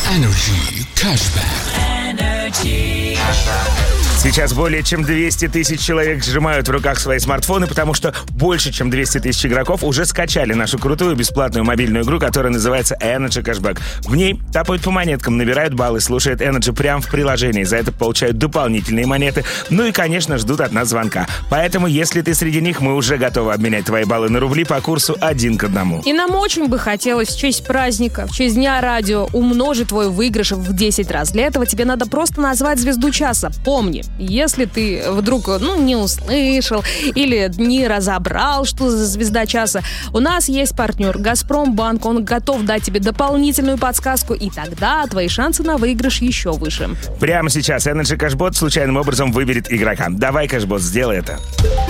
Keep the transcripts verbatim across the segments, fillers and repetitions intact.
Energy Cashback. Energy. Сейчас более чем двести тысяч человек сжимают в руках свои смартфоны, потому что больше чем двести тысяч игроков уже скачали нашу крутую бесплатную мобильную игру, которая называется Energy Cashback. В ней тапают по монеткам, набирают баллы, слушают Energy прямо в приложении. За это получают дополнительные монеты. Ну и, конечно, ждут от нас звонка. Поэтому, если ты среди них, мы уже готовы обменять твои баллы на рубли по курсу один к одному. И нам очень бы хотелось в честь праздника, в честь Дня радио умножить твой выигрыш в десять раз. Для этого тебе надо просто назвать звезду часа. Помни, если ты вдруг, ну, не услышал или не разобрал, что за звезда часа, у нас есть партнер Газпромбанк, он готов дать тебе дополнительную подсказку, и тогда твои шансы на выигрыш еще выше. Прямо сейчас Energy Cashbot случайным образом выберет игрока. Давай, Cashbot, сделай это.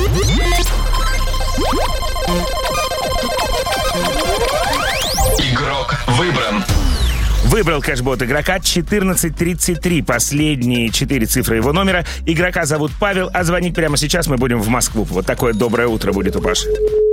Игрок выбран. Выбрал Cashbot игрока четырнадцать тридцать три, последние четыре цифры его номера. Игрока зовут Павел, а звонить прямо сейчас мы будем в Москву. Вот такое доброе утро будет у Паши.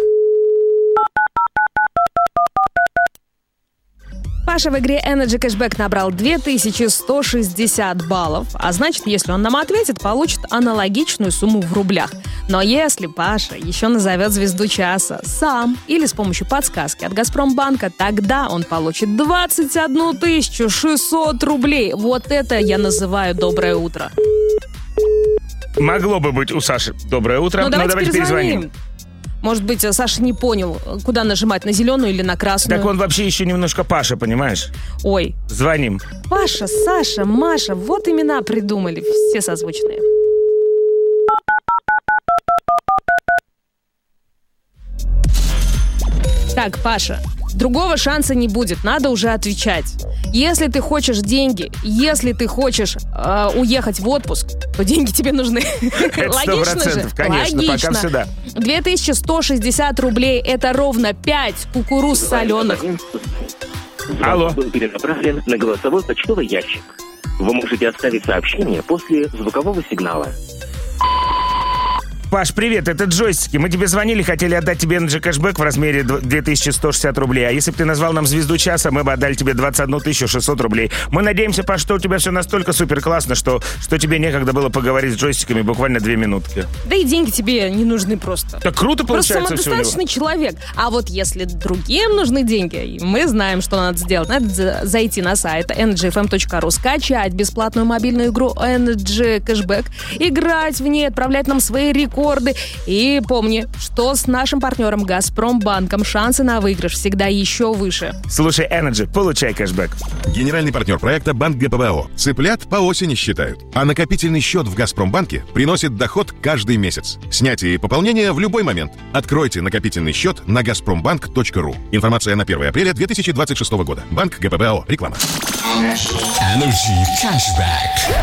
Паша в игре Energy Cashback набрал две тысячи сто шестьдесят баллов, а значит, если он нам ответит, получит аналогичную сумму в рублях. Но если Паша еще назовет звезду часа сам или с помощью подсказки от Газпромбанка, тогда он получит двадцать одну тысячу шестьсот рублей. Вот это я называю доброе утро. Могло бы быть у Саши доброе утро, ну, но давайте, давайте перезвоним. перезвоним. Может быть, Саша не понял, куда нажимать, на зеленую или на красную. Так он вообще еще немножко Паша, понимаешь? Ой. Звоним. Паша, Саша, Маша, вот имена придумали, все созвучные. Так, Паша, другого шанса не будет, надо уже отвечать. Если ты хочешь деньги, если ты хочешь э, уехать в отпуск, то деньги тебе нужны. Логично же? Конечно, логично. Пока сюда. две тысячи сто шестьдесят рублей – это ровно пять кукуруз соленых. Алло. Был перенаправлен на голосовой почтовый ящик. Вы можете оставить сообщение после звукового сигнала. Паш, привет, это джойстики. Мы тебе звонили, хотели отдать тебе Energy Cashback в размере две тысячи сто шестьдесят рублей. А если бы ты назвал нам звезду часа, мы бы отдали тебе двадцать одну тысячу шестьсот рублей. Мы надеемся, Паш, что у тебя все настолько супер классно, что, что тебе некогда было поговорить с джойстиками буквально две минутки. Да и деньги тебе не нужны просто. Так круто получается просто все у него. самодостаточный человек. А вот если другим нужны деньги, мы знаем, что надо сделать. Надо зайти на сайт энерджи эф эм точка ру, скачать бесплатную мобильную игру Energy Cashback, играть в ней, отправлять нам свои рекорды. И помни, что с нашим партнером Газпромбанком шансы на выигрыш всегда еще выше. Слушай, Energy, получай кэшбэк. Генеральный партнер проекта Банк ГПБО. Цыплят по осени считают. А накопительный счет в Газпромбанке приносит доход каждый месяц. Снятие и пополнение в любой момент. Откройте накопительный счет на газпромбанк точка ру. Информация на первое апреля две тысячи двадцать шестого года. Банк ГПБО. Реклама. Energy Cashback.